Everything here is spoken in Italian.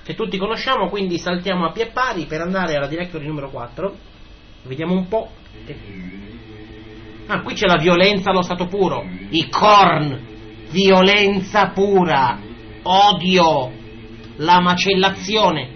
che tutti conosciamo, quindi saltiamo a pie pari per andare alla directory numero 4. Vediamo un po'. Ah, qui c'è la violenza allo stato puro, i Korn, violenza pura, odio, la macellazione.